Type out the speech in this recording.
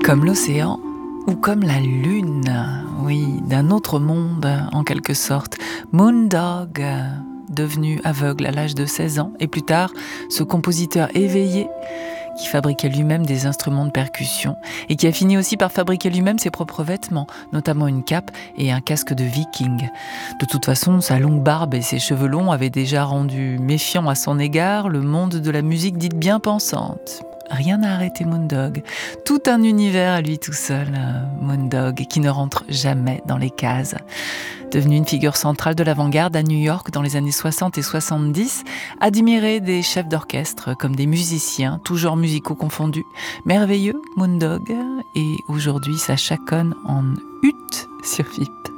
Comme l'océan ou comme la lune, oui, d'un autre monde en quelque sorte. Moondog, devenu aveugle à l'âge de 16 ans, et plus tard, ce compositeur éveillé qui fabriquait lui-même des instruments de percussion et qui a fini aussi par fabriquer lui-même ses propres vêtements, notamment une cape et un casque de viking. De toute façon, sa longue barbe et ses cheveux longs avaient déjà rendu méfiant à son égard le monde de la musique dite bien pensante. Rien n'a arrêté Moondog. Tout un univers à lui tout seul, Moondog, qui ne rentre jamais dans les cases. Devenu une figure centrale de l'avant-garde à New York dans les années 60 et 70, admiré des chefs d'orchestre comme des musiciens, tous genres musicaux confondus. Merveilleux, Moondog, et aujourd'hui ça chaconne en hutte sur VIP.